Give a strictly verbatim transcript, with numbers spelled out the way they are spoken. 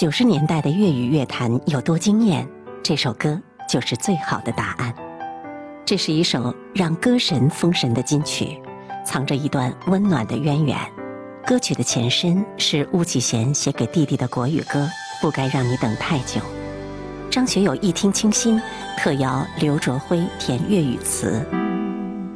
九十年代的粤语乐坛有多惊艳，这首歌就是最好的答案。这是一首让歌神封神的金曲，藏着一段温暖的渊源。歌曲的前身是巫启贤写给弟弟的国语歌《不该让你等太久》。张学友一听倾心，特邀刘卓辉填粤语词。